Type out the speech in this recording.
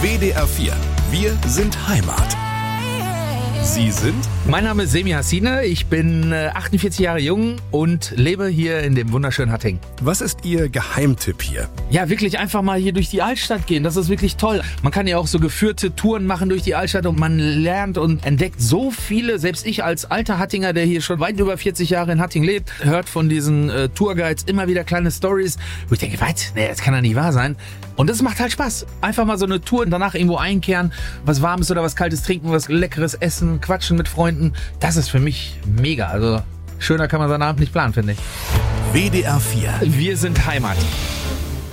WDR 4. Wir sind Heimat. Sie sind? Mein Name ist Semi Hassine, ich bin 48 Jahre jung und lebe hier in dem wunderschönen Hattingen. Was ist Ihr Geheimtipp hier? Ja, wirklich einfach mal hier durch die Altstadt gehen, das ist wirklich toll. Man kann ja auch so geführte Touren machen durch die Altstadt und man lernt und entdeckt so viele, selbst ich als alter Hattinger, der hier schon weit über 40 Jahre in Hattingen lebt, hört von diesen Tourguides immer wieder kleine Stories, wo ich denke, was? Nee, das kann doch nicht wahr sein. Und das macht halt Spaß. Einfach mal so eine Tour und danach irgendwo einkehren, was Warmes oder was Kaltes trinken, was Leckeres essen, quatschen mit Freunden. Das ist für mich mega. Also schöner kann man seinen Abend nicht planen, finde ich. WDR 4. Wir sind Heimat.